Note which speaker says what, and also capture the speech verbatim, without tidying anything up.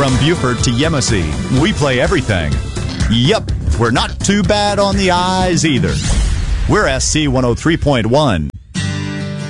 Speaker 1: From Buford to Yemassee, we play everything. Yep, we're not too bad on the eyes either. We're S C one oh three point one.